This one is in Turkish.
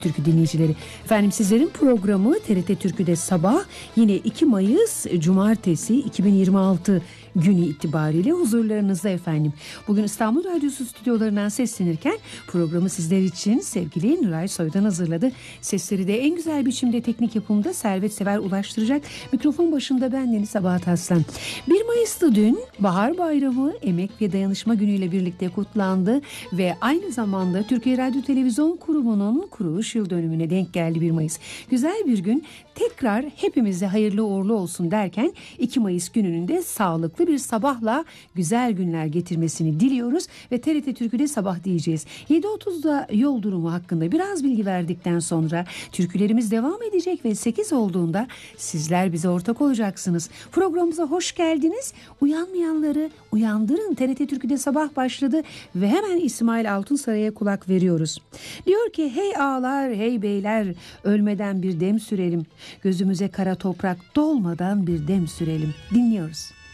Türkü dinleyicileri. Efendim sizlerin programı TRT Türkü'de sabah yine 2 Mayıs Cumartesi 2026 günü itibariyle huzurlarınızda efendim. Bugün İstanbul Radyosu stüdyolarından seslenirken programı sizler için sevgili Nuray Soydan hazırladı. Sesleri de en güzel biçimde teknik yapımda Servet Sever ulaştıracak. Mikrofon başında bendeniz Sabahat Aslan. 1 Mayıs'ta dün Bahar Bayramı Emek ve Dayanışma Günü ile birlikte kutlandı ve aynı zamanda Türkiye Radyo Televizyon Kurumu'nun kuruluş yıl dönümüne denk geldi 1 Mayıs. Güzel bir gün, tekrar hepimize hayırlı uğurlu olsun derken 2 Mayıs gününün de sağlıklı bir sabahla güzel günler getirmesini diliyoruz ve TRT Türkü'de sabah diyeceğiz. 7.30'da yol durumu hakkında biraz bilgi verdikten sonra türkülerimiz devam edecek ve 8 olduğunda sizler bize ortak olacaksınız. Programımıza hoş geldiniz. Uyanmayanları uyandırın. TRT Türkü'de sabah başladı ve hemen İsmail Altunsaray'a kulak veriyoruz. Diyor ki hey ağalar, hey beyler, ölmeden bir dem sürelim. Gözümüze kara toprak dolmadan bir dem sürelim. Dinliyoruz.